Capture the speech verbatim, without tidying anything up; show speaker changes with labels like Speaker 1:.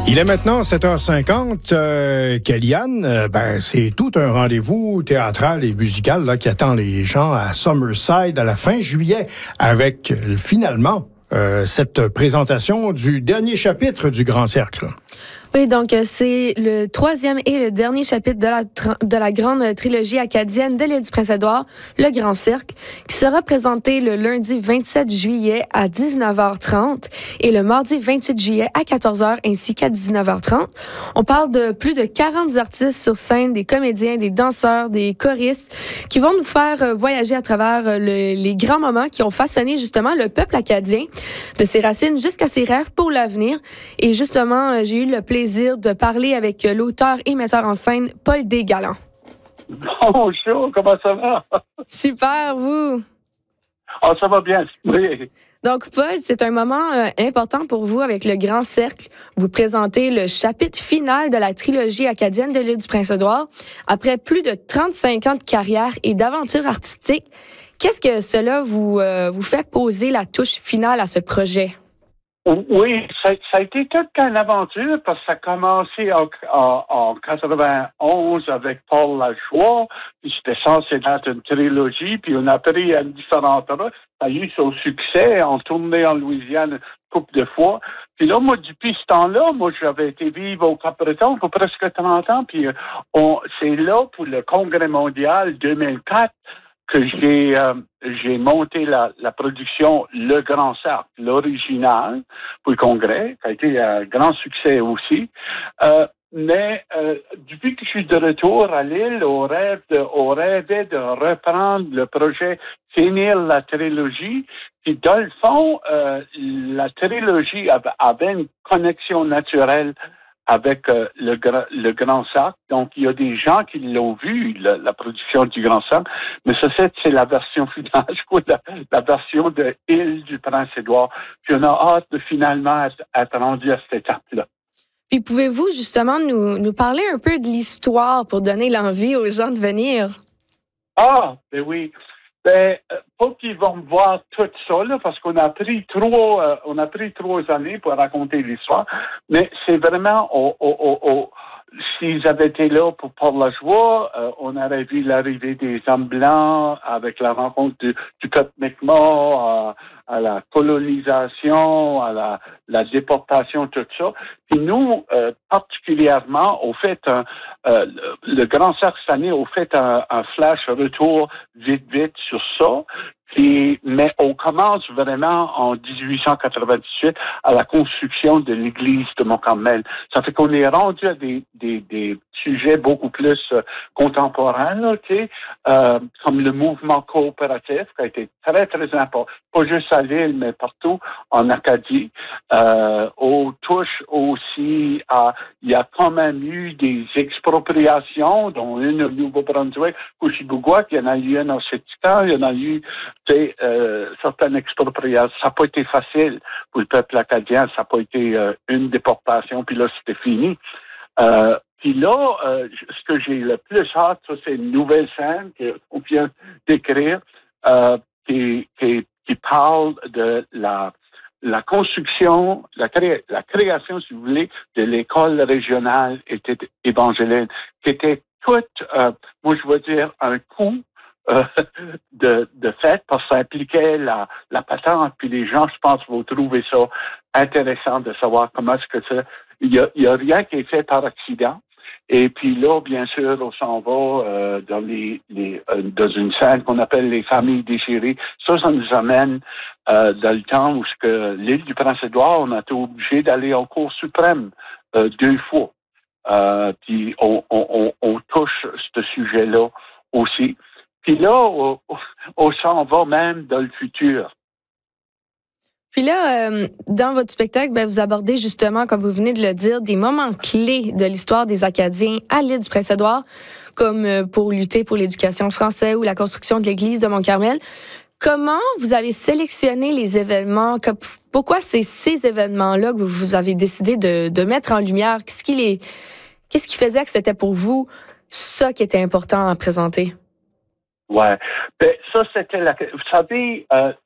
Speaker 1: Il est maintenant sept heures cinquante. Euh, Kellyanne, euh, ben, c'est tout un rendez-vous théâtral et musical là, qui attend les gens à Summerside à la fin juillet avec euh, finalement euh, cette présentation du dernier chapitre du Grand Cercle.
Speaker 2: Oui, donc c'est le troisième et le dernier chapitre de la, de la grande trilogie acadienne de l'île du Prince-Édouard, Le Grand Cercle, qui sera présenté le lundi vingt-sept juillet à dix-neuf heures trente et le mardi vingt-huit juillet à quatorze heures ainsi qu'à dix-neuf heures trente. On parle de plus de quarante artistes sur scène, des comédiens, des danseurs, des choristes, qui vont nous faire voyager à travers le, les grands moments qui ont façonné justement le peuple acadien, de ses racines jusqu'à ses rêves pour l'avenir. Et justement, j'ai eu le plaisir de parler avec l'auteur et metteur en scène Paul Desgalland.
Speaker 3: Bonjour, comment ça va?
Speaker 2: Super, vous?
Speaker 3: Ah, ça va bien, oui.
Speaker 2: Donc, Paul, c'est un moment euh, important pour vous avec le Grand Cercle. Vous présentez le chapitre final de la trilogie acadienne de l'île du Prince-Édouard. Après plus de trente-cinq ans de carrière et d'aventure artistique, qu'est-ce que cela vous, euh, vous fait poser la touche finale à ce projet?
Speaker 3: Oui, ça, ça a été toute une aventure parce que ça a commencé en, en, en quatre-vingt-onze avec Paul Lajoie, puis c'était censé être une trilogie, puis on a pris à différentes routes, ça a eu son succès, en tournée en Louisiane une couple de fois. Puis là, moi, depuis ce temps-là, moi, j'avais été vivre au Cap-Breton pour presque trente ans, puis on, c'est là, pour le Congrès mondial deux mille quatre, que j'ai euh, j'ai monté la, la production Le Grand Cercle, l'original, pour le Congrès, qui a été un grand succès aussi. Euh, mais euh, depuis que je suis de retour à l'île, on rêve de, on rêvait de reprendre le projet, finir la trilogie. Puis dans le fond, euh, la trilogie avait, avait une connexion naturelle avec euh, le, le Grand Cercle. Donc, il y a des gens qui l'ont vu, la, la production du Grand Cercle, mais ça, c'est, c'est la version finale, je crois, la, la version de Île du Prince-Édouard. Puis on a hâte de finalement être, être rendu à cette étape-là.
Speaker 2: Puis pouvez-vous justement nous, nous parler un peu de l'histoire pour donner l'envie aux gens de venir?
Speaker 3: Ah, ben oui. Ben, pas qu'ils vont me voir tout ça, là, parce qu'on a pris trois, euh, on a pris trois années pour raconter l'histoire, mais c'est vraiment, oh, oh, oh, oh, s'ils avaient été là pour Paul Lajoie, euh, on aurait vu l'arrivée des hommes blancs avec la rencontre du, du peuple Mi'kmaq, à, à la colonisation, à la, la déportation, tout ça. Puis nous, euh, particulièrement, au fait, un, euh, le, le Grand Cercle cette année, au fait un, un flash retour vite, vite sur ça. Puis, mais on commence vraiment en dix-huit cent quatre-vingt-dix-huit à la construction de l'église de Mont-Carmel. Ça fait qu'on est rendu à des, des, des sujets beaucoup plus euh, contemporains, là, okay? euh, comme le mouvement coopératif qui a été très, très important, pas juste à l'île, mais partout en Acadie. Euh, on touche aussi à, il y a quand même eu des expropriations, dont une au Nouveau-Brunswick, au Chibouguac, il y en a eu une en Sética, il y en a eu C'est, euh, certaines expropriations. Ça n'a pas été facile pour le peuple acadien. Ça n'a pas été euh, une déportation, puis là, c'était fini. Euh, puis là, euh, ce que j'ai le plus hâte, ça, c'est une nouvelle scène qu'on vient d'écrire euh, qui, qui, qui parle de la, la construction, la, cré, la création, si vous voulez, de l'école régionale évangélique, qui était toute, euh, moi, je veux dire, un coup Euh, de, de fait, parce que ça impliquait la, la patente, puis les gens, je pense, vont trouver ça intéressant de savoir comment est-ce que ça... Il y a, il y a rien qui est fait par accident. Et puis là, bien sûr, on s'en va euh, dans les, les euh, dans une scène qu'on appelle les familles déchirées. Ça, ça nous amène euh, dans le temps où ce que l'île du Prince-Édouard, on a été obligé d'aller en Cour suprême euh, deux fois. Euh, puis on, on, on, on touche ce sujet-là aussi. Puis là, on, on s'en va même dans le futur.
Speaker 2: Puis là, euh, dans votre spectacle, ben, vous abordez justement, comme vous venez de le dire, des moments clés de l'histoire des Acadiens à l'île du Prince-Édouard, comme euh, pour lutter pour l'éducation française ou la construction de l'église de Mont-Carmel. Comment vous avez sélectionné les événements? Pourquoi c'est ces événements-là que vous avez décidé de, de mettre en lumière? Qu'est-ce qui, les, qu'est-ce qui faisait que c'était pour vous ça qui était important à présenter?
Speaker 3: Ouais. Ben, ça, c'était la... Vous savez, euh,